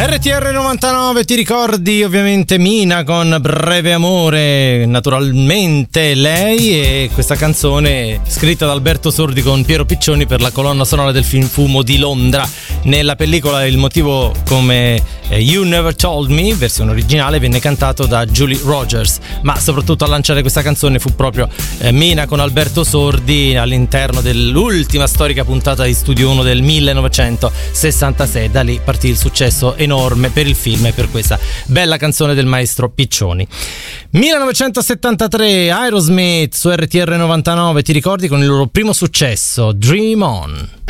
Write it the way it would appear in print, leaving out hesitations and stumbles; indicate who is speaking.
Speaker 1: RTR 99, ti ricordi ovviamente Mina con Breve Amore, naturalmente lei, e questa canzone scritta da Alberto Sordi con Piero Piccioni per la colonna sonora del film Fumo di Londra. Nella pellicola il motivo, come You Never Told Me, versione originale, venne cantato da Julie Rogers, ma soprattutto a lanciare questa canzone fu proprio Mina con Alberto Sordi all'interno dell'ultima storica puntata di Studio 1 del 1966. Da lì partì il successo enorme per il film e per questa bella canzone del maestro Piccioni. 1973, Aerosmith su RTR 99, ti ricordi, con il loro primo successo, Dream On.